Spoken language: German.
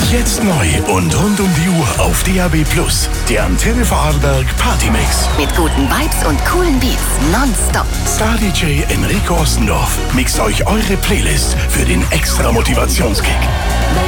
Jetzt neu und rund um die Uhr auf DAB+. Der Antenne Vorarlberg Partymix. Mit guten Vibes und coolen Beats nonstop. Star DJ Enrico Ostendorf mixt euch eure Playlist für den extra Motivationskick.